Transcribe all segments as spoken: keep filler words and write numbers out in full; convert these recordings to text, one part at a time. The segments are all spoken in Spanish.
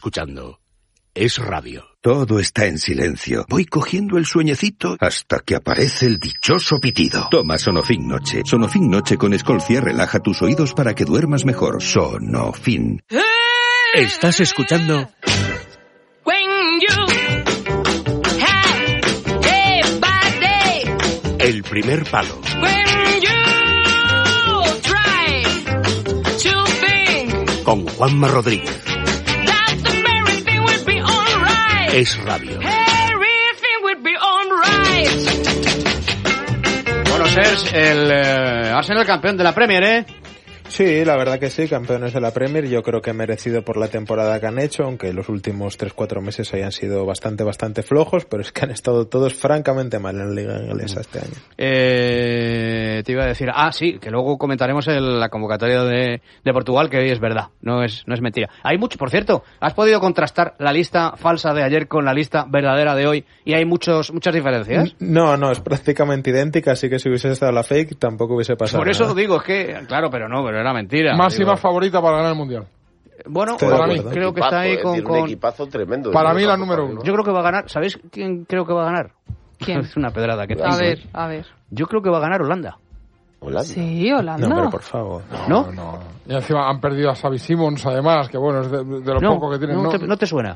escuchando Es Radio. Todo está en silencio. Voy cogiendo el sueñecito hasta que aparece el dichoso pitido. Toma Sonofin Noche. Sonofin Noche con Escolcia relaja tus oídos para que duermas mejor. Sonofin. Estás escuchando El Primer Palo. Con Juanma Rodríguez. Es Radio. Bueno, Serge, el eh, Arsenal campeón de la Premier, ¿eh? Sí, la verdad que sí, campeones de la Premier, yo creo que merecido por la temporada que han hecho, aunque los últimos tres cuatro meses hayan sido bastante, bastante flojos, pero es que han estado todos francamente mal en la Liga Inglesa este año. Eh, te iba a decir, ah, sí, que luego comentaremos el, la convocatoria de, de Portugal, que hoy es verdad, no es, no es mentira. Hay mucho, por cierto, ¿has podido contrastar la lista falsa de ayer con la lista verdadera de hoy y hay muchos, muchas diferencias? No, no, es prácticamente idéntica, así que si hubiese estado la fake tampoco hubiese pasado Por eso nada. digo, es que, claro, pero no, pero era mentira. Máxima digo. favorita para ganar el Mundial. Bueno, para mí creo que está ahí con, decir, con... un equipazo tremendo. Para mí la número uno. Yo creo que va a ganar, ¿sabéis quién creo que va a ganar? ¿Quién? Es una pedrada que A tengo. ver, a ver. Yo creo que va a ganar Holanda. Holanda. Sí, Holanda. No, pero por favor. ¿No? No, no. Y encima han perdido a Xavi Simons, además, que bueno, es de, de lo No, poco que tienen. no, No, te, no te suena.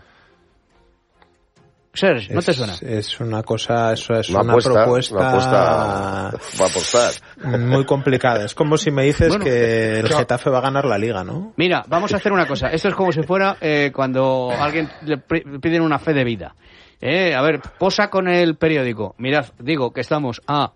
Serge, ¿no es, te suena? Es una cosa, eso es Una una, apuesta, propuesta una apuesta va a apostar. muy complicada. Es como si me dices Bueno, que el claro. Getafe va a ganar la Liga, ¿no? Mira, vamos a hacer una cosa. Esto es como si fuera eh, cuando a alguien le pri- piden una fe de vida. Eh, a ver, posa con el periódico. Mirad, digo que estamos a...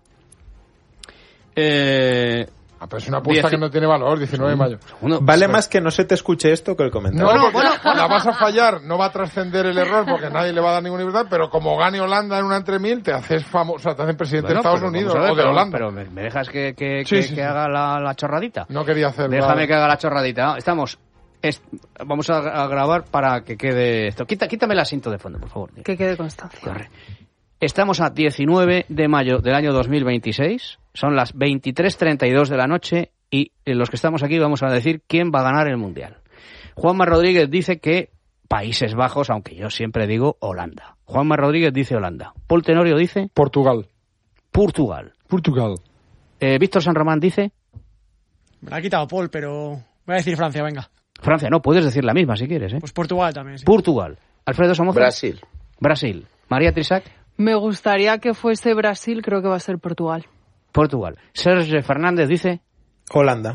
Eh, Ah, pero es una apuesta Dieci- que no tiene valor, diecinueve de mayo. uno- Vale más que no se te escuche esto que el comentario. No, Bueno, porque bueno, la vas a fallar, no va a trascender el error porque nadie le va a dar ninguna libertad, pero como gane Holanda en una entre mil, te haces famoso, o sea, te hacen presidente bueno, de Estados pero Unidos vamos a ver, o de pero- Holanda. Pero me, me dejas que, que, Sí, que, sí, que sí. haga la, la chorradita. No quería hacerlo. Déjame que haga la chorradita. Estamos... es- vamos a, a grabar para que quede esto. Quita, quítame el asiento de fondo, por favor. Que quede constancia. Corre. Estamos a diecinueve de mayo del año dos mil veintiséis. Son las veintitrés treinta y dos de la noche y en los que estamos aquí vamos a decir quién va a ganar el Mundial. Juanma Rodríguez dice que Países Bajos, aunque yo siempre digo Holanda. Juanma Rodríguez dice Holanda. Paul Tenorio dice Portugal. Portugal. Portugal. Eh, Víctor San Román dice Me la ha quitado Paul, pero voy a decir Francia, venga. Francia. No, puedes decir la misma si quieres. ¿eh? Pues Portugal también, sí. Portugal. Alfredo Somoza. Brasil. Brasil. María Trisac. Me gustaría que fuese Brasil, creo que va a ser Portugal. Portugal. Sergio Fernández dice Holanda.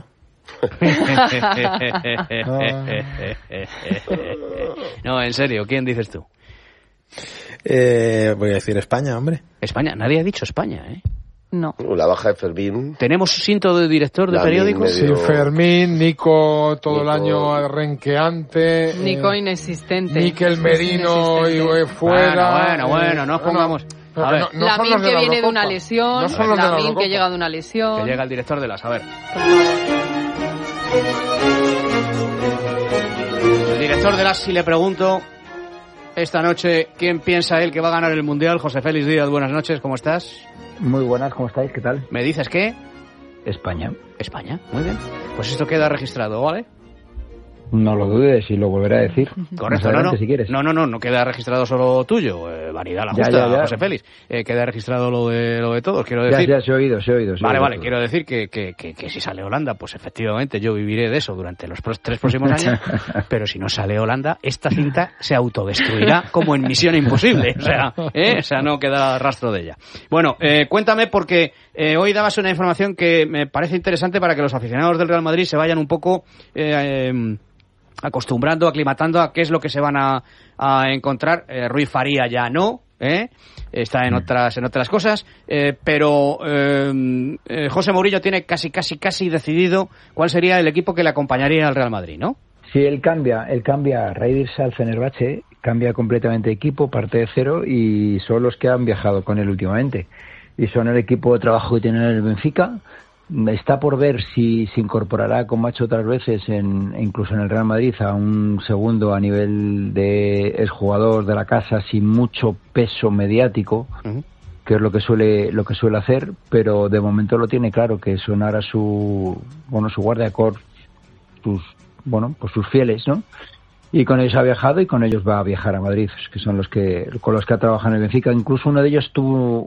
No, en serio, ¿quién dices tú? Eh, voy a decir España, hombre. España, nadie ha dicho España, ¿eh? No. La baja de Fermín. ¿Tenemos cinto de director de La periódico? misma. Sí, Medio- Fermín, Nico todo el Nico. año renqueante. Nico eh, inexistente. Níquel Merino y Inexistente. eh, fuera. Bueno, bueno, bueno, no eh, pongamos- pero A que ver. no- no son Lamin los de que la viene de una Eurocopa. lesión. No son los de la Lamin Eurocopa. que llega de una lesión. Que llega el director de las... A ver. El director de las, si le pregunto esta noche quién piensa él que va a ganar el Mundial, José Félix Díaz, buenas noches, ¿cómo estás? Muy buenas, ¿cómo estáis? ¿Qué tal? ¿Me dices qué? España. España, muy bien. Pues esto queda registrado, ¿vale? No lo dudes y lo volveré a decir. Correcto, Más no, adelante, no. si quieres. No, no, no, no queda registrado solo tuyo, eh, vanidad la Ya, justa, ya, ya. José Félix. Eh, queda registrado lo de lo de todos, quiero Ya, decir. ya, se he oído, se he oído. se he Vale, oído vale, todo. quiero decir que, que, que, que si sale Holanda, pues efectivamente yo viviré de eso durante los pros- tres próximos años, pero si no sale Holanda, esta cinta se autodestruirá como en Misión Imposible, o sea, ¿eh? O sea, no queda rastro de ella. Bueno, eh, cuéntame porque eh, hoy dabas una información que me parece interesante para que los aficionados del Real Madrid se vayan un poco... Eh, eh, acostumbrando, aclimatando a qué es lo que se van a, a encontrar. Eh, Rui Faría ya no, ¿eh? Está en otras en otras cosas, eh, pero eh, eh, José Mourinho tiene casi, casi, casi decidido cuál sería el equipo que le acompañaría al Real Madrid, ¿no? Sí, él cambia, él cambia a raíz de irse al Fenerbahce, cambia completamente de equipo, parte de cero y son los que han viajado con él últimamente. Y son el equipo de trabajo que tiene en el Benfica. Está por ver si se incorporará, como ha hecho otras veces, en, incluso en el Real Madrid, a un segundo a nivel de exjugador de la casa sin mucho peso mediático, uh-huh. que es lo que suele lo que suele hacer, pero de momento lo tiene claro, que son ahora su bueno su guardia de corps, sus bueno pues sus fieles, ¿no? y con ellos ha viajado y con ellos va a viajar a Madrid, que son los que con los que ha trabajado en el Benfica. Incluso uno de ellos tuvo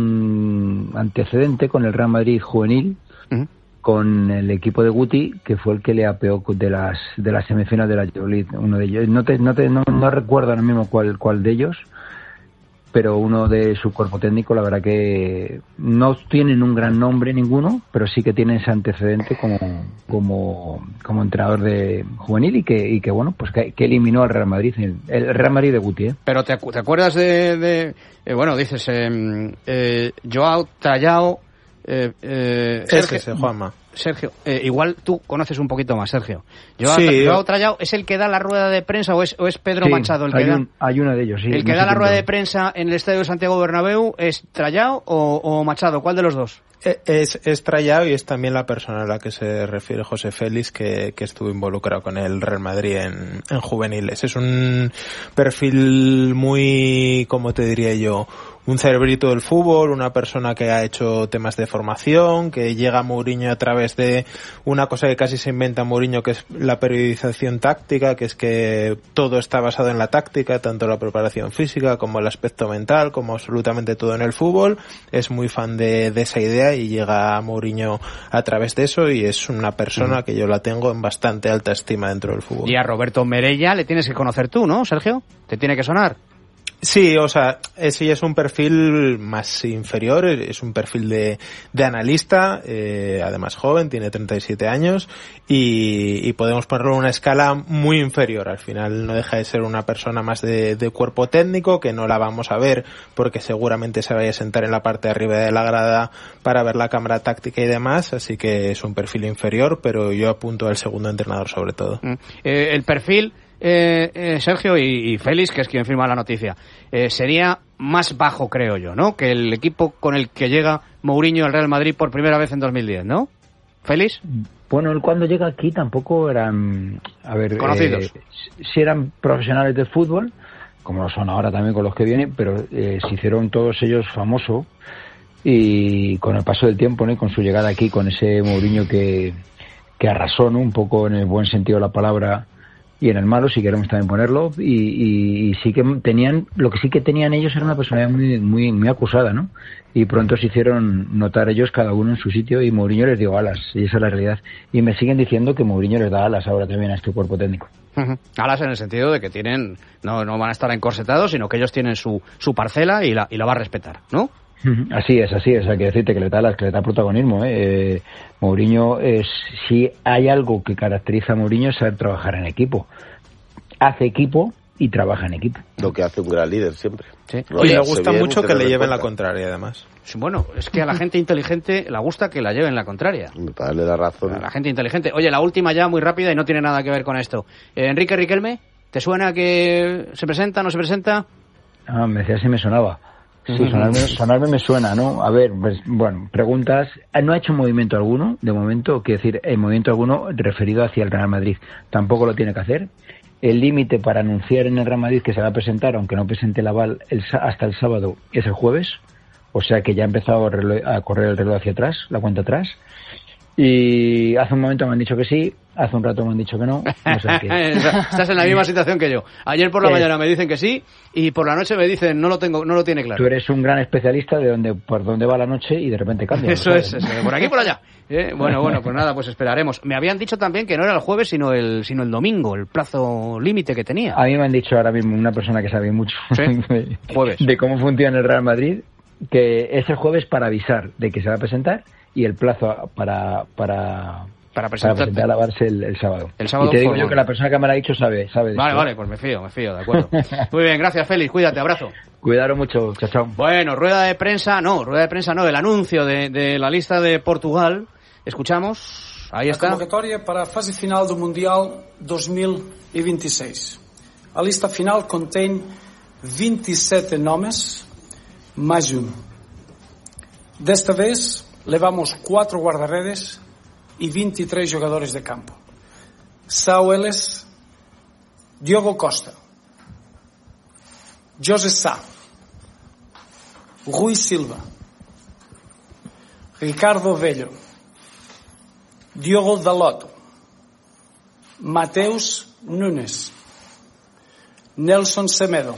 un antecedente con el Real Madrid juvenil, uh-huh. con el equipo de Guti, que fue el que le apeó de las de las semifinales de la Euroleague. Uno de ellos, no te, no, te, no, no recuerdo ahora mismo cuál cuál de ellos, pero uno de su cuerpo técnico, la verdad que no tienen un gran nombre ninguno, pero sí que tienen ese antecedente como como como entrenador de juvenil y que y que bueno, pues que, que eliminó al Real Madrid, el, el Real Madrid de Guti, ¿eh? Pero te, te acuerdas de, de eh, bueno, dices eh, eh, Joao Trallao, eh, eh, Sergio, ese, Juanma. Sergio, eh, igual tú conoces un poquito más, Sergio. Joao, sí. Joao Trallao es el que da la rueda de prensa o es, o es Pedro sí, Machado el que hay da. Un, hay uno de ellos, sí. El que no da la rueda no. de prensa en el Estadio de Santiago Bernabéu es Trallao o, o Machado, ¿cuál de los dos? Es, es Trallao y es también la persona a la que se refiere José Félix, que, que estuvo involucrado con el Real Madrid en, en juveniles. Es un perfil muy, ¿cómo te diría yo? Un cerebrito del fútbol, una persona que ha hecho temas de formación, que llega a Mourinho a través de una cosa que casi se inventa Mourinho, que es la periodización táctica, que es que todo está basado en la táctica, tanto la preparación física como el aspecto mental, como absolutamente todo en el fútbol. Es muy fan de, de esa idea y llega a Mourinho a través de eso, y es una persona que yo la tengo en bastante alta estima dentro del fútbol. Y a Roberto Merella le tienes que conocer tú, ¿no, Sergio? ¿Te tiene que sonar? Sí, o sea, ese ya es un perfil más inferior, es un perfil de, de analista, eh, además joven, tiene treinta y siete años, y, y podemos ponerlo en una escala muy inferior. Al final no deja de ser una persona más de, de cuerpo técnico, que no la vamos a ver porque seguramente se vaya a sentar en la parte de arriba de la grada para ver la cámara táctica y demás, así que es un perfil inferior, pero yo apunto al segundo entrenador sobre todo. Mm. Eh, el perfil... Eh, eh, Sergio y, y Félix, que es quien firma la noticia, eh, sería más bajo, creo yo, ¿no? Que el equipo con el que llega Mourinho al Real Madrid por primera vez en dos mil diez, ¿no? ¿Félix? Bueno, él cuando llega aquí tampoco eran, a ver, conocidos. Eh, sí eran profesionales del fútbol, como lo son ahora también con los que vienen, pero eh, se hicieron todos ellos famosos, y con el paso del tiempo, ¿no? Y con su llegada aquí, con ese Mourinho que, que arrasó, ¿no? Un poco en el buen sentido de la palabra, y en el malo, si queremos también ponerlo, y, y, y sí que tenían, lo que sí que tenían ellos era una personalidad muy, muy, muy acusada, ¿no? Y pronto se hicieron notar ellos cada uno en su sitio, y Mourinho les dio alas, y esa es la realidad. Y me siguen diciendo que Mourinho les da alas ahora también a este cuerpo técnico. Uh-huh. Alas en el sentido de que tienen, no, no van a estar encorsetados, sino que ellos tienen su, su parcela y la, y la va a respetar, ¿no? Así es, así es, hay que decirte que le da las, que le da protagonismo, ¿eh? Eh, Mourinho es, si hay algo que caracteriza a Mourinho es saber trabajar en equipo. Hace equipo y trabaja en equipo. Lo que hace un gran líder siempre. Sí. Oye, le gusta mucho que le lleven la contraria, además. Bueno, es que a la gente inteligente le gusta que la lleven la contraria. Para darle la razón. A la gente inteligente. Oye, la última ya muy rápida y no tiene nada que ver con esto. Eh, Enrique Riquelme, ¿te suena que se presenta, no se presenta? Ah, me decía si me sonaba. Sí, sonarme, sonarme me suena, ¿no? A ver, pues, bueno, preguntas. No ha hecho movimiento alguno, de momento, quiero decir, el movimiento alguno referido hacia el Real Madrid. Tampoco lo tiene que hacer. El límite para anunciar en el Real Madrid que se va a presentar, aunque no presente el aval el, hasta el sábado, es el jueves. O sea que ya ha empezado a, reloj, a correr el reloj hacia atrás, la cuenta atrás. Y hace un momento me han dicho que sí, hace un rato me han dicho que no. no sé qué. Estás en la misma situación que yo. Ayer por la eh, mañana me dicen que sí y por la noche me dicen no lo tengo, no lo tiene claro. Tú eres un gran especialista de dónde, por dónde va la noche y de repente cambia. Eso es, eso, por aquí por allá. Eh, bueno, bueno, pues nada, pues esperaremos. Me habían dicho también que no era el jueves sino el, sino el domingo, el plazo límite que tenía. A mí me han dicho ahora mismo una persona que sabe mucho ¿Sí? de, jueves. de cómo funciona el Real Madrid, que es el jueves para avisar de que se va a presentar. Y el plazo para para para presentar la Barça el, el sábado. El sábado. Y te digo formal. yo que la persona que me lo ha dicho sabe, sabe de Vale, esto. vale, pues me fío, me fío, de acuerdo. Muy bien, gracias Félix, cuídate, abrazo. Cuidaros mucho, chao, chao. Bueno, rueda de prensa, no, rueda de prensa no, el anuncio de, de la lista de Portugal. Escuchamos, ahí está. A convocatoria para a fase final do Mundial dos mil vinte e seis. A lista final contém vinte e sete nomes, mais um. Desta vez levamos cuatro guarda-redes e vinte e três jogadores de campo. São eles Diogo Costa, José Sá, Rui Silva, Ricardo Velho, Diogo Dalot, Mateus Nunes, Nelson Semedo,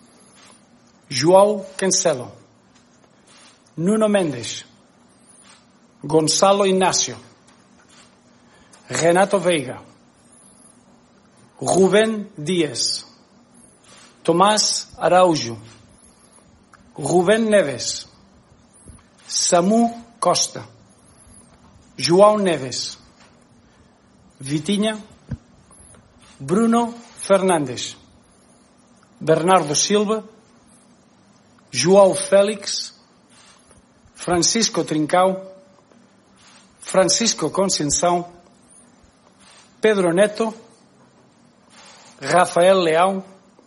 João Cancelo, Nuno Mendes, Gonçalo Inácio, Renato Veiga, Rubén Díaz, Tomás Araújo, Rubén Neves, Samu Costa, João Neves, Vitinha, Bruno Fernandes, Bernardo Silva, João Félix, Francisco Trincão, Francisco Conceição, Pedro Neto, Rafael Leão,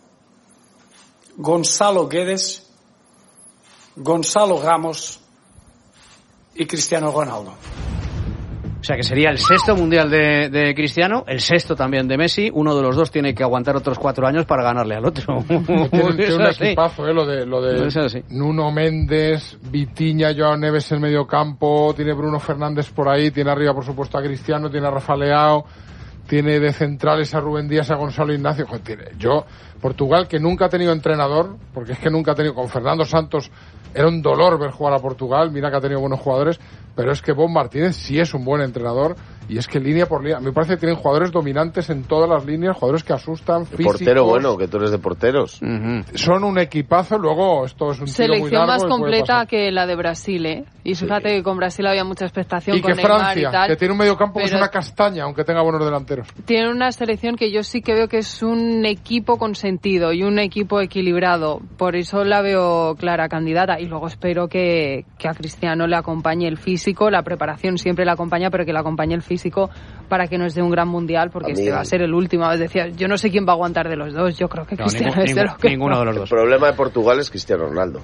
Gonçalo Guedes, Gonçalo Ramos y Cristiano Ronaldo. O sea que sería el sexto mundial de, de Cristiano, el sexto también de Messi. Uno de los dos tiene que aguantar otros cuatro años para ganarle al otro. Tiene, tiene un equipazo, ¿eh? Lo de, lo de Nuno Méndez, Vitinha, Joao Neves en medio campo, tiene Bruno Fernández por ahí, tiene arriba por supuesto a Cristiano, tiene a Rafa Leao, tiene de centrales a Rubén Díaz, a Gonzalo Ignacio. Joder, tiene, yo, Portugal, que nunca ha tenido entrenador, porque es que nunca ha tenido, con Fernando Santos era un dolor ver jugar a Portugal, mira que ha tenido buenos jugadores, pero es que Bob Martínez sí es un buen entrenador, y es que línea por línea, me parece que tienen jugadores dominantes en todas las líneas, jugadores que asustan, físicos. Portero bueno, que tú eres de porteros. Uh-huh. Son un equipazo, luego esto es un tiro muy largo. Selección más completa que la de Brasil, ¿eh? Y fíjate sí. que con Brasil había mucha expectación, y con que Neymar Francia, y tal, que tiene un mediocampo que es una castaña, aunque tenga buenos delanteros. Tiene una selección que yo sí que veo que es un equipo con sentido y un equipo equilibrado, por eso la veo clara candidata, y luego espero que, que a Cristiano le acompañe el físico, la preparación siempre le acompaña, pero que le acompañe el físico para que nos dé un gran mundial, porque este va a ser el último. Es decir, yo no sé quién va a aguantar de los dos, yo creo que no, Cristiano ningún, es de los que ninguno de los dos. El problema de Portugal es Cristiano Ronaldo.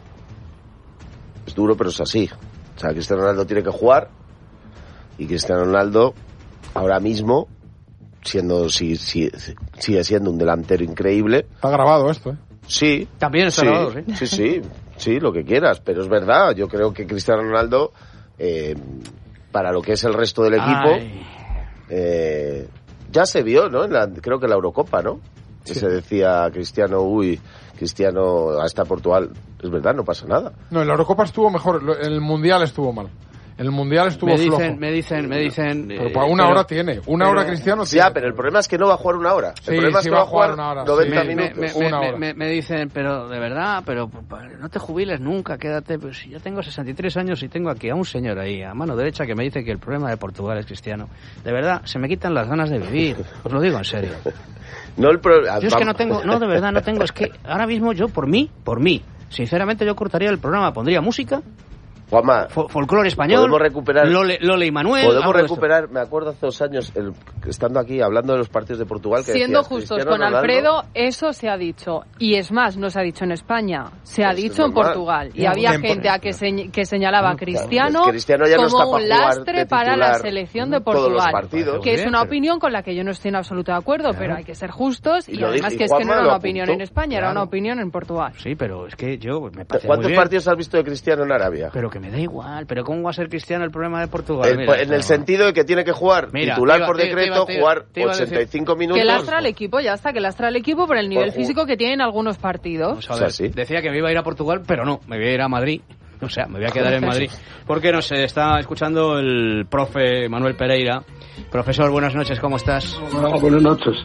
Es duro, pero es así. O sea, Cristiano Ronaldo tiene que jugar, y Cristiano Ronaldo ahora mismo siendo si, si, sigue siendo un delantero increíble. Está grabado esto, ¿eh? Sí. También está sí, grabado, sí. Sí, sí, sí, lo que quieras, pero es verdad. Yo creo que Cristiano Ronaldo, eh, para lo que es el resto del equipo, eh, ya se vio, ¿no? En la, creo que en la Eurocopa, ¿no? Sí. Que se decía Cristiano, uy, Cristiano hasta Portugal. Es verdad, no pasa nada. No, en la Eurocopa estuvo mejor, en el Mundial estuvo mal. En el Mundial estuvo me dicen, flojo. Me dicen, me dicen... Pero para una pero, hora tiene. Una pero, hora Cristiano tiene. Ya, pero el problema es que no va a jugar una hora. El sí, problema sí es que va a jugar, jugar una hora. noventa sí. minutos. Me, me, una me, hora. Me, me dicen, pero de verdad, pero no te jubiles nunca, quédate. Pero si yo tengo sesenta y tres años y tengo aquí a un señor ahí, a mano derecha, que me dice que el problema de Portugal es Cristiano. De verdad, se me quitan las ganas de vivir. Os lo digo en serio. No el pro... Yo es que no tengo, no, de verdad no tengo, es que ahora mismo yo, por mí, por mí, sinceramente yo cortaría el programa, pondría música, Juanma, Fol- folclore español, podemos recuperar, Lole, Lole y Manuel. Podemos recuperar, me acuerdo hace dos años, el, estando aquí hablando de los partidos de Portugal, que siendo decías, justos Cristiano con Ronaldo, Alfredo, eso se ha dicho. Y es más, no se ha dicho en España, se ha pues dicho en Portugal. Y no, había en gente a que, se, que señalaba a Cristiano, es que Cristiano ya no como está para un lastre para la selección de todos Portugal. los partidos. Que es una Pero... opinión con la que yo no estoy en absoluto de acuerdo, claro. Pero hay que ser justos. Y, y además dije, que y es que no era una apuntó, opinión en España, claro. Era una opinión en Portugal. Sí, pero es que yo me parece ¿Cuántos muy bien. partidos has visto de Cristiano en Arabia? Pero que me da igual. Pero ¿cómo va a ser Cristiano el problema de Portugal? El, Mira, en no. el sentido de que tiene que jugar Mira, titular iba, por te, decreto, te iba, jugar te iba ochenta y cinco minutos. Que lastra al equipo, ya está, que lastra al equipo por el nivel por físico que tienen algunos partidos. O sea, sí. Decía que me iba a ir a Portugal, pero no, me voy a ir a Madrid. O sea, me voy a quedar en Madrid. Porque no sé, está escuchando el profe Manuel Pereira. Profesor, buenas noches, ¿cómo estás? Hola, buenas noches.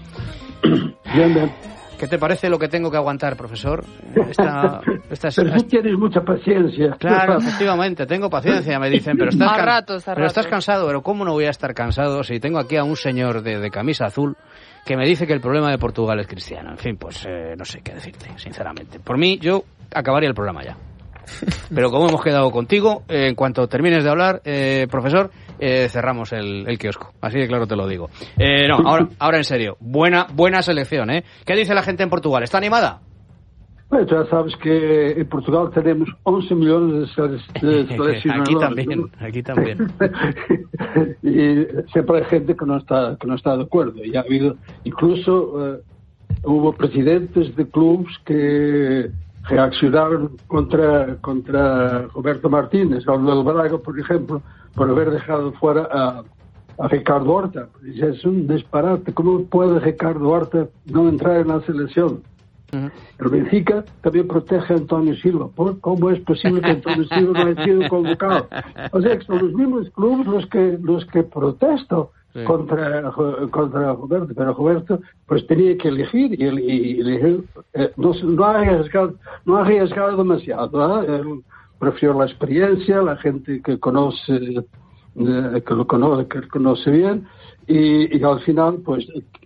Bien, bien. ¿Qué te parece lo que tengo que aguantar, profesor? Esta, esta, pero tú tienes mucha paciencia. Claro, efectivamente, tengo paciencia, me dicen, pero estás, a can... ratos, a pero ratos. estás cansado. Pero ¿cómo no voy a estar cansado si tengo aquí a un señor de, de camisa azul que me dice que el problema de Portugal es Cristiano? En fin, pues eh, no sé qué decirte, sinceramente. Por mí, yo acabaría el programa ya. Pero como hemos quedado contigo, eh, en cuanto termines de hablar, eh, profesor, eh, cerramos el, el kiosco. Así de claro te lo digo. Eh, no, ahora, ahora en serio. Buena, buena selección, ¿eh? ¿Qué dice la gente en Portugal? ¿Está animada? Pues ya sabes que en Portugal tenemos once millones de seleccionadores. Aquí también, aquí también. Y siempre hay gente que no está, que no está de acuerdo. Y ha habido, incluso eh, hubo presidentes de clubes que reaccionaron contra contra Roberto Martínez, o del Braga, por ejemplo, por haber dejado fuera a, a Ricardo Horta. Es un disparate. ¿Cómo puede Ricardo Horta no entrar en la selección? Uh-huh. El Benfica también protege a Antonio Silva. ¿Por cómo es posible que Antonio Silva no haya sido convocado? O sea, que son los mismos clubes los que los que protestan sí. contra contra Roberto, pero Roberto pues tenía que elegir y, y elegir, eh, no, no ha arriesgado no ha arriesgado demasiado, ¿eh? Él prefirió la experiencia, la gente que conoce eh, que lo conoce que conoce bien y, y al final pues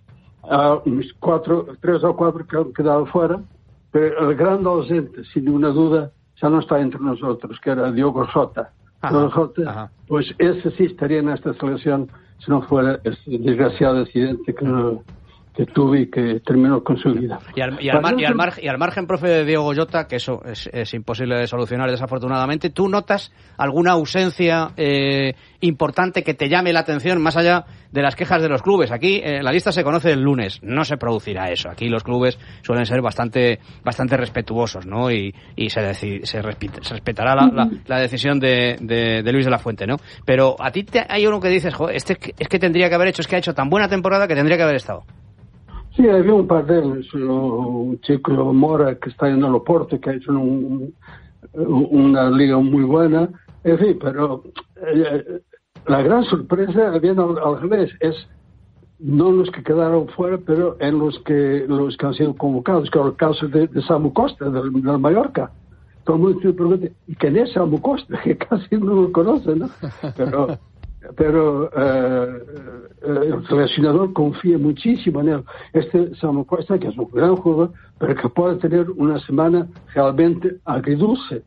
a mis cuatro, tres o cuatro que han quedado fuera, pero el gran ausente, sin ninguna duda, ya no está entre nosotros, que era Diogo Jota. Diogo Jota, pues ese sí estaría en esta selección si no fuera ese desgraciado accidente que, que tuve y que terminó con su vida. Y al, y al, mar, y al, mar, y al margen, profe, de Diogo Jota, que eso es, es imposible de solucionar desafortunadamente, ¿tú notas alguna ausencia eh, importante que te llame la atención más allá de las quejas de los clubes? Aquí eh, la lista se conoce el lunes, no se producirá eso. Aquí los clubes suelen ser bastante bastante respetuosos, ¿no? Y, y se, deci- se, respet- se respetará la, la, la decisión de, de, de Luis de la Fuente, ¿no? Pero a ti te, hay uno que dices, joder, este es que tendría que haber hecho, es que ha hecho tan buena temporada que tendría que haber estado. Sí, había un par de ellos, un chico Mora que está en el Oporto, que ha hecho un, un, una liga muy buena, en fin, pero eh, la gran sorpresa viene al, al revés, es no los que quedaron fuera, pero en los que los que han sido convocados, que es el caso de, de Samu Costa, del, del Mallorca. Todo el mundo se pregunta, ¿y quién es Samu Costa? Que casi no lo conocen, ¿no? Pero... pero eh, el seleccionador confía muchísimo en él. Este Samu Costa, que es un gran jugador, pero que puede tener una semana realmente agridulce.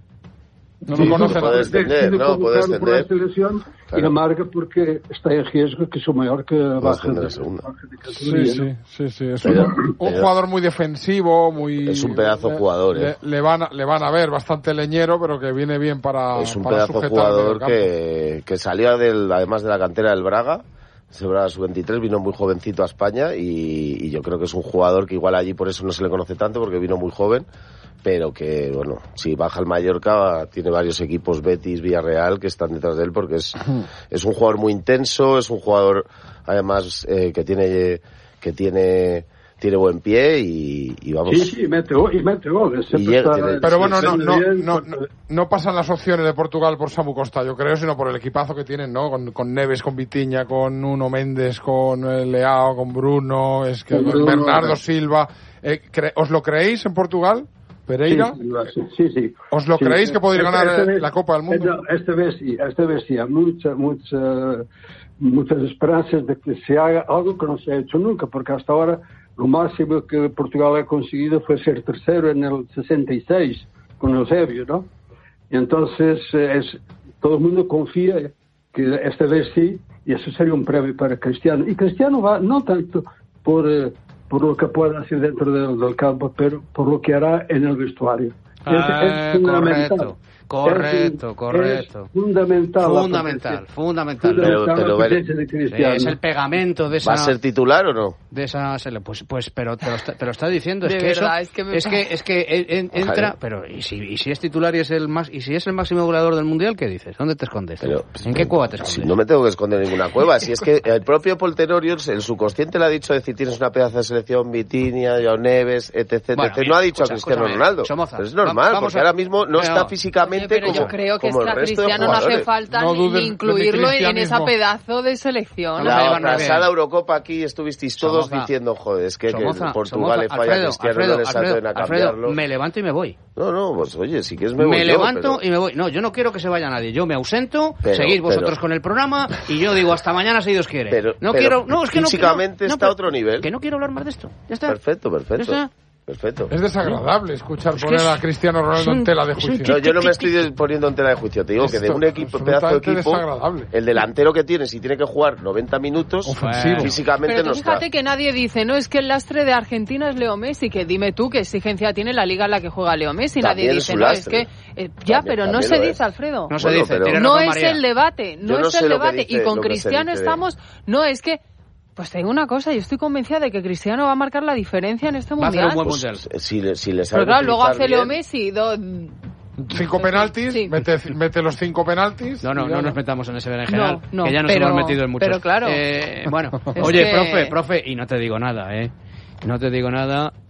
No lo sí, conoce, no puedes entender, no puedes entender. Claro. Y amarga porque está en riesgo que su Mallorca baje de, segunda. Sí, sí, sí, sí. Es un, un jugador muy defensivo, muy... Es un pedazo de jugador, le, ¿eh? Le van, a, le van a ver bastante leñero, pero que viene bien para Es un para pedazo jugador que, que salía del, además de la cantera del Braga, ese Braga sub veintitrés, vino muy jovencito a España y, y yo creo que es un jugador que igual allí por eso no se le conoce tanto, porque vino muy joven, pero que, bueno, si baja el Mallorca, tiene varios equipos, Betis, Villarreal, que están detrás de él, porque es, es un jugador muy intenso, es un jugador, además, eh, que tiene, que tiene, tiene buen pie y, y vamos... Sí, sí, mete, y mete goles. Y llega, tiene, pero bueno, no, no, no, no, no pasan las opciones de Portugal por Samu Costa, yo creo, sino por el equipazo que tienen, ¿no? Con, con Neves, con Vitinha, con Nuno Méndez, con Leao, con Bruno, es que con Bernardo Silva. Eh, cre- ¿Os lo creéis en Portugal? Pereira, sí, sí, sí. ¿Os lo sí, creéis sí. que podéis ganar esta vez, la Copa del Mundo? Esta vez sí, esta vez sí. Hay muchas, muchas, muchas esperanzas de que se haga algo que no se ha hecho nunca, porque hasta ahora lo máximo que Portugal ha conseguido fue ser tercero en el sesenta y seis con Eusebio, ¿no? Y entonces es, todo el mundo confía que esta vez sí, y eso sería un premio para Cristiano. Y Cristiano va no tanto por... Eh, por lo que pueda hacer dentro del, del campo, pero por lo que hará en el vestuario. Ah, es, es fundamental. Correcto, es, correcto. Es fundamental. Fundamental, fundamental. Pero, pero, pero es el pegamento de esa... ¿Va a ser titular o no? De esa... Pues, pues pero te lo, está, te lo está diciendo. Es de que verdad, eso... Es que, me... es, que, es que en, entra... Ojalá. Pero ¿y si, y si es titular y es el más y si es el máximo goleador del Mundial, ¿qué dices? ¿Dónde te escondes? Pero, ¿En qué cueva te escondes? Si no me tengo que esconder en ninguna cueva. Si es que el propio Paul Tenorio, el subconsciente le ha dicho, decir, tienes una pedazo de selección, Vitinha, Joao Neves, etc. Bueno, etc. No ha dicho escucha, a Cristiano Ronaldo. Somoza, pero es normal, vamos porque a... ahora mismo no, no está físicamente Oye, pero como, yo creo que como es que el a resto Cristiano de no hace jugadores. falta no ni, dudes, ni incluirlo en esa pedazo de selección. La pasada Eurocopa aquí estuvisteis todos Somoza. diciendo, joder, es que, Somoza, que Portugal Somoza, le falla Alfredo, a Cristiano, Alfredo, no les Alfredo, atreven a cambiarlo. Alfredo, me levanto y me voy. No, no, pues oye, si quieres me voy Me yo, levanto pero... y me voy. No, yo no quiero que se vaya nadie. Yo me ausento, pero, seguís vosotros pero... con el programa y yo digo hasta mañana si Dios quiere. Pero, no pero quiero, no, es que físicamente no, no, está no, a otro nivel. Que no quiero hablar más de esto. Ya está. Perfecto, perfecto. Ya está. Perfecto. Es desagradable escuchar es que poner es, a Cristiano Ronaldo un, en tela de juicio. No, yo no me estoy poniendo en tela de juicio. Te digo Esto, que de un equipo, pedazo de equipo, el delantero que tiene, si tiene que jugar noventa minutos, ofensivo, físicamente pero no fíjate está. que nadie dice, no, es que el lastre de Argentina es Leo Messi, que dime tú qué exigencia tiene la liga en la que juega Leo Messi. También nadie es dice, un no, lastre. es que... Eh, ya, también, pero no se dice, es. Alfredo. No se bueno, dice. Pero... No es el debate, no, no es el debate. dice, Y con Cristiano dice... estamos... No, es que... Pues te digo una cosa, yo estoy convencida de que Cristiano va a marcar la diferencia en este va mundial. A hacer un buen mundial. Pues, si, si les pero claro, luego hace Leo Messi do... cinco penaltis, sí. mete, mete los cinco penaltis. No, no, no no nos metamos en ese berenjenal, no, no, que ya nos pero, hemos metido en muchos. Pero claro. Eh, bueno, oye, que... profe, profe, y no te digo nada, ¿eh? No te digo nada.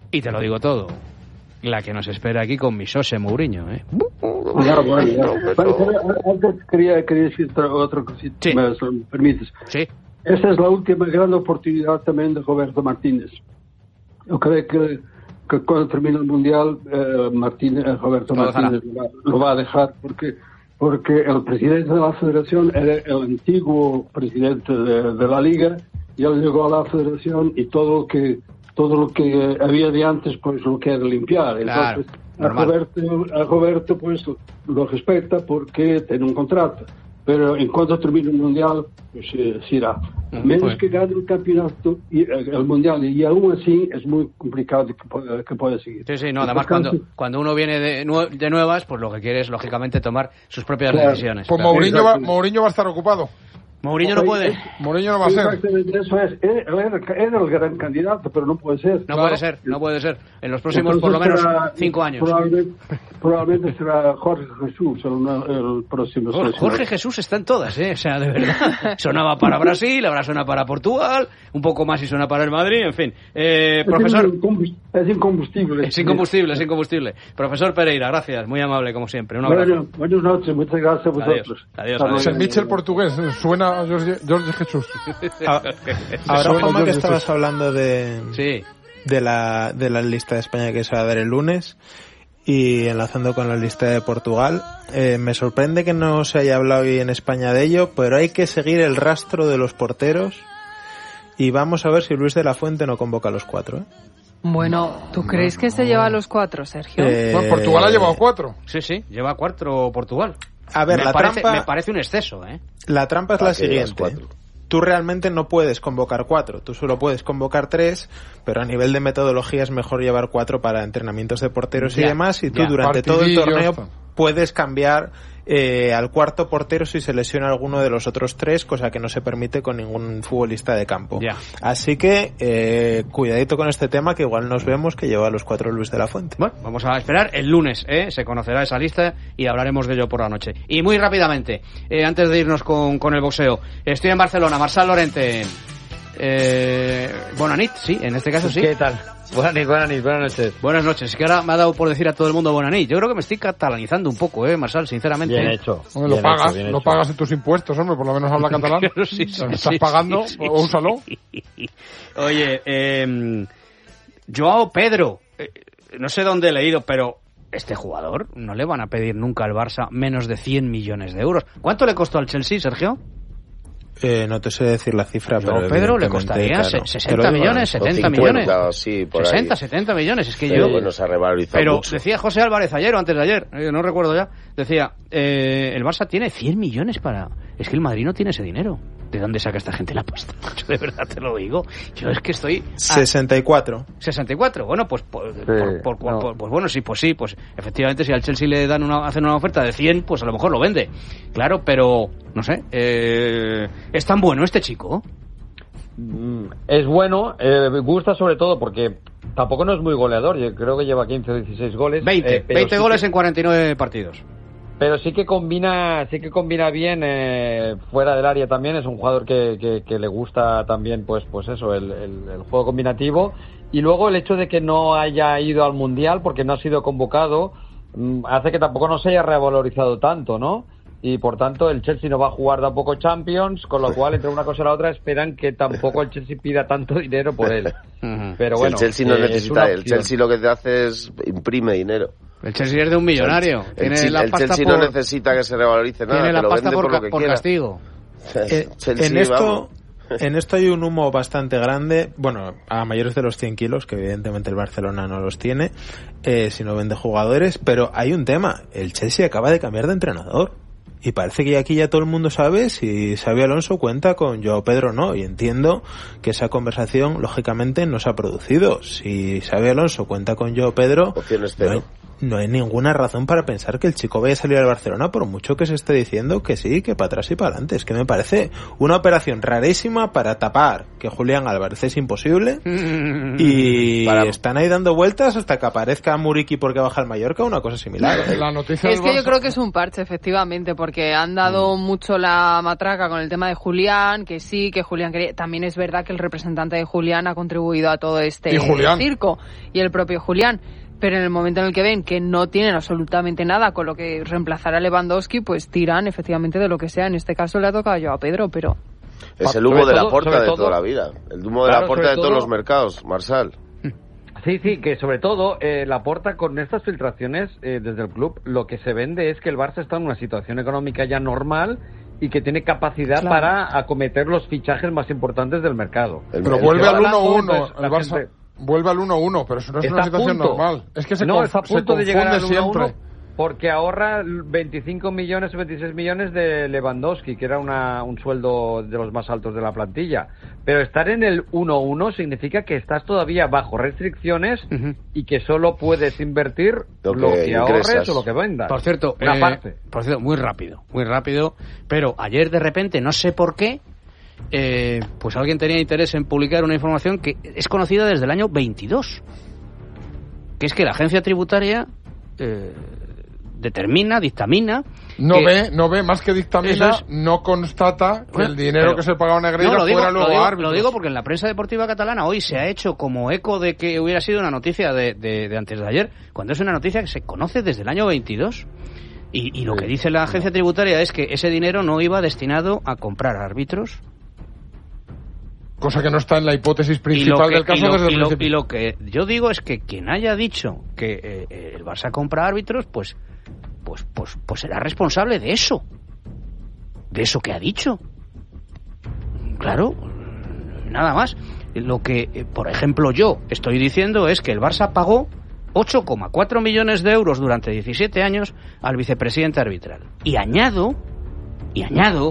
Y te lo digo todo, la que nos espera aquí con mi José Mourinho, ¿eh? Ya, bueno, ya. Pero, antes quería, quería decir otra cosita, sí. me, si me permites. Sí. Esta es la última gran oportunidad también de Roberto Martínez. Yo creo que, que cuando termine el Mundial, eh, Martínez, eh, Roberto lo Martínez lo va, lo va a dejar, porque porque el presidente de la Federación era el antiguo presidente de, de la Liga, y él llegó a la Federación y todo lo que todo lo que había de antes pues lo quiere limpiar. Claro, entonces a Roberto, a Roberto pues lo respeta porque tiene un contrato, pero en cuanto termine el Mundial pues eh, se irá, a menos pues. que gane el campeonato y el Mundial, y aún así es muy complicado que pueda, que pueda seguir. Sí, sí, no, además cuando, cuando uno viene de, de nuevas, pues lo que quiere es lógicamente tomar sus propias claro. decisiones. Pues claro. Mourinho va, Mourinho va a estar ocupado. Mourinho no puede. Mourinho no va a ser. Exactamente, eso es. Él era el gran candidato, pero no puede ser. No claro. puede ser, no puede ser. En los próximos, entonces, por lo menos, será, cinco años. Probablemente, probablemente será Jorge Jesús el, el próximo. Jorge, Jorge Jesús está en todas, ¿eh? O sea, de verdad. Sonaba para Brasil, ahora suena para Portugal, un poco más y suena para el Madrid, en fin. Eh, profesor. Es incombustible. Es incombustible, es incombustible. Profesor Pereira, gracias, muy amable como siempre. Un abrazo. Bueno, buenas noches, muchas gracias a vosotros. Adiós, adiós, adiós. El Mitchell portugués suena a Jorge, Jorge Jesús. Ahora, Juanma, que estabas hablando de, sí. de, la, de la lista de España que se va a dar el lunes y enlazando con la lista de Portugal, eh, me sorprende que no se haya hablado hoy en España de ello, pero hay que seguir el rastro de los porteros y vamos a ver si Luis de la Fuente no convoca a los cuatro, ¿eh? Bueno, ¿tú crees que se lleva a los cuatro, Sergio? Eh... Bueno, Portugal ha llevado cuatro. Sí, sí, lleva cuatro Portugal. A ver, me la parece, trampa... Me parece un exceso, ¿eh? La trampa es la siguiente. Tú realmente no puedes convocar cuatro, tú solo puedes convocar tres, pero a nivel de metodología es mejor llevar cuatro para entrenamientos de porteros ya, y demás, y tú ya. durante todo el torneo hasta. puedes cambiar eh, al cuarto portero si se lesiona alguno de los otros tres, cosa que no se permite con ningún futbolista de campo. Ya. Así que eh, cuidadito con este tema, que igual nos vemos que lleva a los cuatro Luis de la Fuente. Bueno, vamos a esperar el lunes, ¿eh? Se conocerá esa lista y hablaremos de ello por la noche. Y muy rápidamente, eh, antes de irnos con, con el boxeo, estoy en Barcelona, Marçal Lorente. Eh, Bonanit, sí, en este caso sí. ¿Qué tal? Buenas noches, buenas noches, buenas noches. Buenas noches, que ahora me ha dado por decir a todo el mundo Bonanit. Yo creo que me estoy catalanizando un poco, eh, Marçal, sinceramente. Bien hecho. Hombre, bien lo pagas, hecho, lo hecho. pagas en tus impuestos, hombre, por lo menos habla catalán. Claro, sí, sí, ¿Estás sí, pagando? Sí, sí, Úsalo. Sí. Oye, eh, Joao Pedro, eh, no sé dónde he leído, pero este jugador no le van a pedir nunca al Barça menos de cien millones de euros. ¿Cuánto le costó al Chelsea, Sergio? Eh, no te sé decir la cifra, yo, pero Pedro le costaría claro, sesenta millones, setenta cincuenta, millones. Sí, por sesenta, ahí. setenta millones. Es que pero yo. Bueno, se ha revalorizado pero mucho. Decía José Álvarez ayer o antes de ayer, eh, no recuerdo ya. Decía, eh, el Barça tiene cien millones para. Es que el Madrid no tiene ese dinero. ¿De dónde saca esta gente la pasta? Yo de verdad te lo digo. Yo es que estoy. Ah, sesenta y cuatro. sesenta y cuatro. Bueno, pues. Por, sí, por, por, no. por, pues bueno, sí, pues sí. Pues efectivamente, si al Chelsea le dan una, hacen una oferta de cien, pues a lo mejor lo vende. Claro, pero. No sé. Eh, ¿Es tan bueno este chico? Es bueno, eh, gusta sobre todo porque tampoco no es muy goleador, yo creo que lleva quince o dieciséis goles. veinte, eh, veinte sí goles que, en cuarenta y nueve partidos. Pero sí que combina, sí que combina bien eh, fuera del área también, es un jugador que, que, que le gusta también pues pues eso, el, el, el juego combinativo, y luego el hecho de que no haya ido al Mundial porque no ha sido convocado mmm, hace que tampoco no se haya revalorizado tanto, ¿no? Y por tanto el Chelsea no va a jugar tampoco Champions, con lo cual entre una cosa y la otra esperan que tampoco el Chelsea pida tanto dinero por él. Pero bueno, si el Chelsea no eh, necesita, el Chelsea lo que te hace es imprime dinero. El Chelsea es de un millonario. El, tiene el, la el pasta Chelsea por, no necesita que se revalorice nada. Tiene la lo pasta vende por, por, lo que por castigo. Eh, en esto, en esto hay un humo bastante grande. Bueno, a mayores de los cien kilos, que evidentemente el Barcelona no los tiene, eh, si no vende jugadores. Pero hay un tema. El Chelsea acaba de cambiar de entrenador. Y parece que aquí ya todo el mundo sabe si Xabi Alonso cuenta con Joao Pedro o no. Y entiendo que esa conversación, lógicamente, no se ha producido. Si Xabi Alonso cuenta con Joao Pedro, opciones cero. no hay ninguna razón para pensar que el chico vaya a salir al Barcelona, por mucho que se esté diciendo que sí, que para atrás y para adelante. Es que me parece una operación rarísima para tapar que Julián Álvarez es imposible y para... están ahí dando vueltas hasta que aparezca Muriqui porque baja al Mallorca, una cosa similar. La noticia es que yo creo que es un parche, efectivamente, porque han dado mm. mucho la matraca con el tema de Julián, que sí, que Julián quería... También es verdad que el representante de Julián ha contribuido a todo este circo, y el propio Julián. Pero en el momento en el que ven que no tienen absolutamente nada con lo que reemplazar a Lewandowski, pues tiran efectivamente de lo que sea. En este caso le ha tocado yo a Pedro, pero... Es el humo de la Porta de toda la vida. El humo de la Porta de todos los mercados, Marsal. Sí, sí, que sobre todo eh, la Porta con estas filtraciones eh, desde el club, lo que se vende es que el Barça está en una situación económica ya normal y que tiene capacidad claro. para acometer los fichajes más importantes del mercado. El, pero el vuelve al uno uno, el Barça... Gente... Vuelve al uno uno, pero eso no es está una situación normal. Es que se, no, conf- está a punto se de llegar al siempre. uno uno porque ahorra veinticinco millones o veintiséis millones de Lewandowski, que era una, un sueldo de los más altos de la plantilla. Pero estar en el uno uno significa que estás todavía bajo restricciones uh-huh. y que solo puedes invertir lo que, lo que ahorres o lo que vendas. Por cierto, una eh, parte. Por cierto, muy rápido, muy rápido. Pero ayer de repente, no sé por qué, Eh, pues alguien tenía interés en publicar una información que es conocida desde el año veintidós, que es que la agencia tributaria eh, determina, dictamina no que, ve, no ve, más que dictamina es, no constata que bueno, el dinero pero, que se pagaba a Negreira no, fuera luego lo digo, árbitros. Lo digo porque en la prensa deportiva catalana hoy se ha hecho como eco de que hubiera sido una noticia de, de, de antes de ayer, cuando es una noticia que se conoce desde el año veintidós. Y, y lo que dice la agencia tributaria es que ese dinero no iba destinado a comprar árbitros. Cosa que no está en la hipótesis principal que, del caso y lo, desde el y lo, principio. Y lo que yo digo es que quien haya dicho que eh, el Barça compra árbitros, pues, pues, pues, pues será responsable de eso. De eso que ha dicho. Claro, nada más. Lo que, eh, por ejemplo, yo estoy diciendo es que el Barça pagó ocho coma cuatro millones de euros durante diecisiete años al vicepresidente arbitral. Y añado, y añado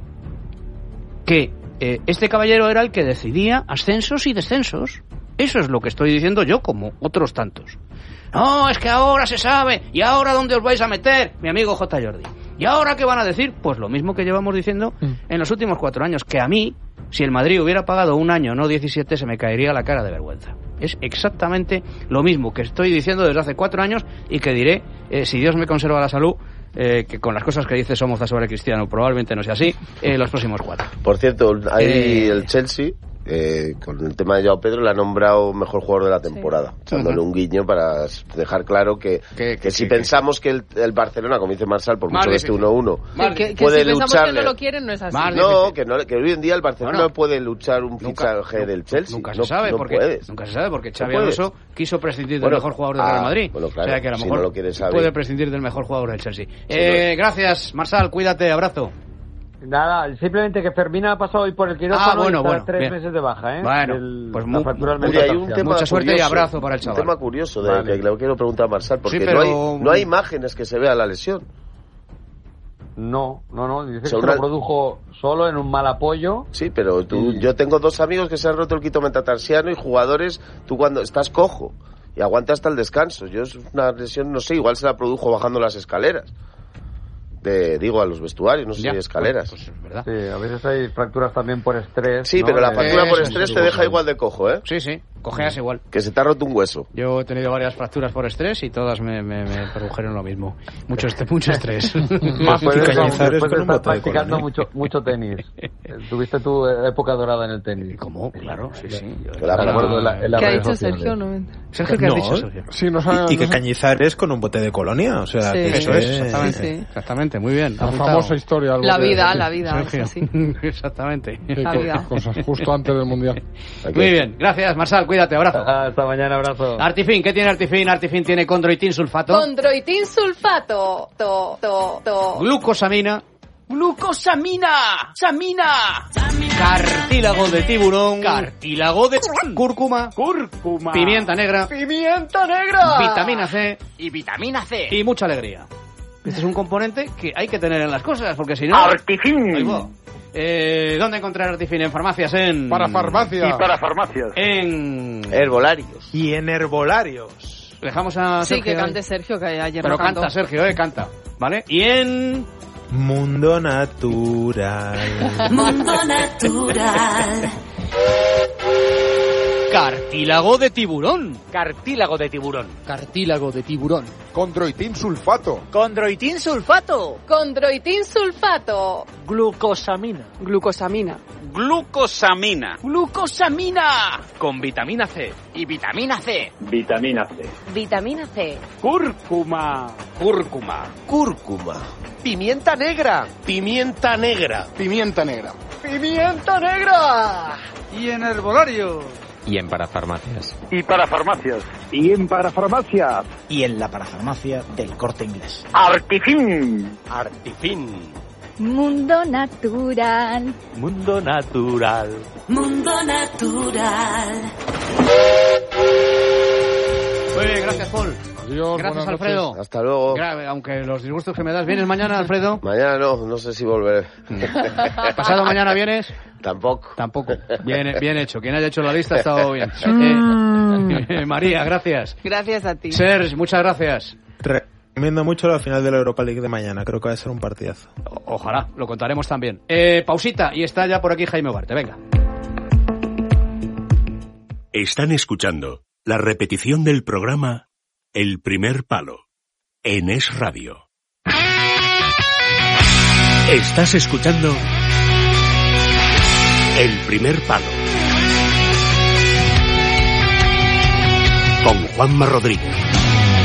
que Eh, este caballero era el que decidía ascensos y descensos. Eso es lo que estoy diciendo yo, como otros tantos. No, es que ahora se sabe. ¿Y ahora dónde os vais a meter? Mi amigo J. Jordi. ¿Y ahora qué van a decir? Pues lo mismo que llevamos diciendo mm. en los últimos cuatro años. Que a mí, si el Madrid hubiera pagado un año, no diecisiete, se me caería la cara de vergüenza. Es exactamente lo mismo que estoy diciendo desde hace cuatro años y que diré, eh, si Dios me conserva la salud, Eh, que con las cosas que dice Somoza sobre Cristiano probablemente no sea así, eh, los próximos cuatro. Por cierto, ahí eh... el Chelsea, eh, con el tema de Joao Pedro, le ha nombrado mejor jugador de la temporada, sí. echándole uh-huh. un guiño para dejar claro que, que, que, que si que, pensamos que el, el Barcelona, como dice Marsal, por mucho que esté uno uno, sí, que, que puede si lucharle... que no lo quieren, no es así. No, que, no, que hoy en día el Barcelona bueno, no puede luchar un fichaje nunca, del Chelsea. Nunca se no, sabe, no porque, puedes. nunca se sabe, porque Xavi no Alonso quiso prescindir del bueno, mejor jugador del ah, Real Madrid. Bueno, claro, o sea que a lo si mejor no lo quiere saber. puede prescindir del mejor jugador del Chelsea. Sí, eh, no. Gracias, Marsal, cuídate, abrazo. Nada, simplemente que Fermín ha pasado hoy por el quirófano ah, bueno, y está bueno, tres bien. meses de baja, ¿eh? Bueno, el, pues muy, muy, hay un tema mucha suerte curioso, y abrazo para el chaval. Un tema curioso de, vale. que le quiero preguntar a Marsal, porque sí, pero... no, hay, no hay imágenes que se vea la lesión. No, no, no, dice o sea, que una... lo produjo solo en un mal apoyo. Sí, pero tú, y... yo tengo dos amigos que se han roto el quito metatarsiano y jugadores, tú cuando estás cojo y aguanta hasta el descanso. Yo es una lesión, no sé, igual se la produjo bajando las escaleras. De, digo, a los vestuarios, no sé ya, si escaleras. Pues, pues es verdad. Sí, a veces hay fracturas también por estrés. Sí, ¿no? pero la de... fractura por eh, estrés te deja igual de cojo, ¿eh? Sí, sí, cojeas igual. Que se te ha roto un hueso. Yo he tenido varias fracturas por estrés y todas me, me, me produjeron lo mismo. Mucho, este, mucho estrés. Más después de estar practicando de mucho, mucho tenis. Tuviste tu época dorada en el tenis. ¿Cómo? Claro, sí, sí. Yo la la, la, la ¿Qué ha dicho Sergio? No, Sergio, ¿qué no, has dicho, Sergio? Sí, no sabe, y, y que Cañizares con un bote de colonia. O sea, sí, que eso es. Exactamente, sí, sí. exactamente, muy bien. La famosa historia. La vida, la vida. Sergio. Sí. Exactamente. La vida. Cosas justo antes del Mundial. Muy bien, gracias Marsal, cuídate, abrazo. Hasta mañana, abrazo. Artifin, ¿qué tiene Artifin? Artifin tiene condroitin sulfato. Condroitin sulfato. To, to, to. Glucosamina. ¡Glucosamina! ¡Samina! Cartílago de tiburón. Cartílago de cúrcuma. Cúrcuma. Pimienta negra. Pimienta negra. Vitamina C. Y vitamina C. Y mucha alegría. Este es un componente que hay que tener en las cosas, porque si no... Artifin. Eh, ¿Dónde encontrar Artifin? En farmacias, en... Para farmacias. Y para farmacias. En... Herbolarios. Y en herbolarios. Dejamos a Sí, Sergio. que cante Sergio, que ayer Pero no cantó. canta, Sergio, eh, canta. ¿Vale? Y en... Mundo natural. Mundo natural. Cartílago de tiburón. Cartílago de tiburón. Cartílago de tiburón. Condroitín sulfato. Condroitín sulfato. Condroitín sulfato. Glucosamina. Glucosamina. Glucosamina. Glucosamina. Con vitamina C. Y vitamina C. Vitamina C. Vitamina C. Cúrcuma. Cúrcuma. Cúrcuma. Pimienta negra. Pimienta negra. Pimienta negra. Pimienta negra. Y en herbolario. Y en parafarmacias. Y para farmacias. Y en parafarmacia. Y en la parafarmacia del Corte Inglés. Artifin. Artifin. Mundo natural. Mundo natural. Mundo natural. Muy bien, gracias, Paul. Adiós, Gracias, buenas Alfredo. noches. Hasta luego. Gra- Aunque los disgustos que me das. ¿Vienes mañana, Alfredo? Mañana no, no sé si volveré. ¿Pasado mañana vienes? Tampoco. Tampoco. Bien, bien hecho. Quien haya hecho la lista ha estado bien. Eh, María, gracias. Gracias a ti. Serge, muchas gracias. Recomiendo mucho la final de la Europa League de mañana. Creo que va a ser un partidazo. O- ojalá, lo contaremos también. Eh, pausita, y está ya por aquí Jaime Ugarte. Venga. Están escuchando la repetición del programa El Primer Palo en Es Radio. Estás escuchando El Primer Palo con Juanma Rodríguez.